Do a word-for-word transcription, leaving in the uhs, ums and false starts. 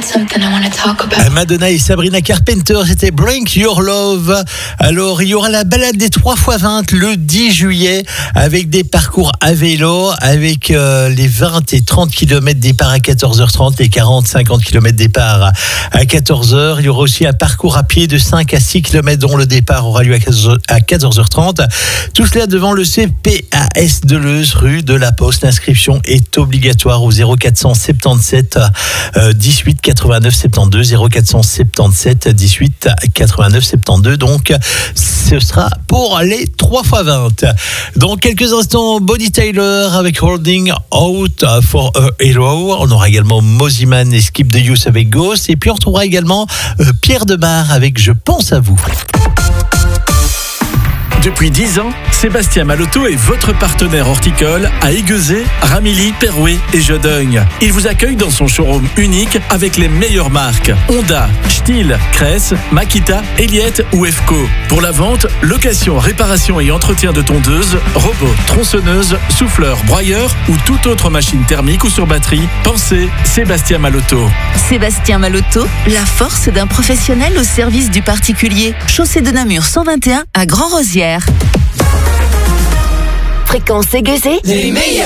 Madonna et Sabrina Carpenter, c'était Bring Your Love. Alors, il y aura la balade des trois fois vingt le dix juillet avec des parcours à vélo, avec euh, les vingt et trente kilomètres départ à quatorze heures trente, les quarante cinquante kilomètres départ à quatorze heures. Il y aura aussi un parcours à pied de cinq à six kilomètres dont le départ aura lieu à quatorze heures trente. Tout cela devant le C P A S de Leuze, rue de la Poste. L'inscription est obligatoire au zéro quatre cent soixante-dix-sept dix-huit quatre-vingt-neuf soixante-douze, zéro quatre cent soixante-dix-sept dix-huit quatre-vingt-neuf soixante-douze. Donc, ce sera pour les trois fois vingt. Dans quelques instants, Bonnie Tyler avec Holding Out for a Hero. On aura également Mosiman et Skip the Youth avec Ghost. Et puis, on retrouvera également euh, Pierre Demar avec Je pense à vous. Depuis dix ans, Sébastien Malotto est votre partenaire horticole à Aiguezé, Ramilly, Perouet et Jodogne. Il vous accueille dans son showroom unique avec les meilleures marques Honda, Stihl, Cress, Makita, Elliott ou Efco. Pour la vente, location, réparation et entretien de tondeuses, robots, tronçonneuses, souffleurs, broyeurs ou toute autre machine thermique ou sur batterie, pensez Sébastien Malotto. Sébastien Malotto, la force d'un professionnel au service du particulier. Chaussée de Namur cent vingt et un à Grand-Rosières. Fréquence Aiguezé. Les meilleurs.